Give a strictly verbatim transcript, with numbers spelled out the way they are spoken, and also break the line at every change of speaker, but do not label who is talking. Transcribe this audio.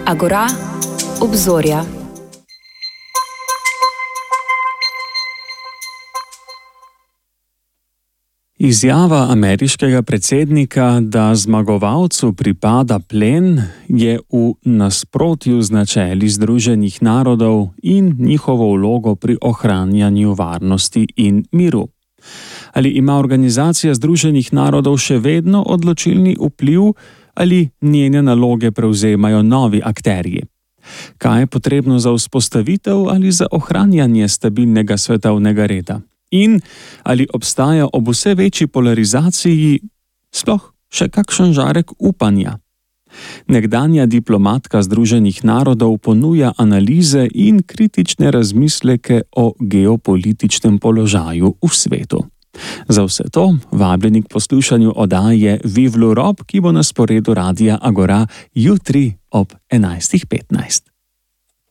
Agora, obzorja.
Izjava ameriškega predsednika, da zmagovalcu pripada plen, je v nasprotju z načeli Združenih narodov in njihovo vlogo pri ohranjanju varnosti in miru. Ali ima Organizacija Združenih narodov še vedno odločilni vpliv ali njene naloge prevzemajo novi akterji? Kaj je potrebno za vzpostavitev ali za ohranjanje stabilnega svetovnega reda? In ali obstaja ob vse večji polarizaciji sploh še kakšen žarek upanja? Nekdanja diplomatka Združenih narodov ponuja analize in kritične razmisleke o geopolitičnem položaju v svetu. Za vse to vabljeni k poslušanju oddaje Vivlu Rob, ki bo na sporedu Radia Agora jutri ob enajstih petnajst.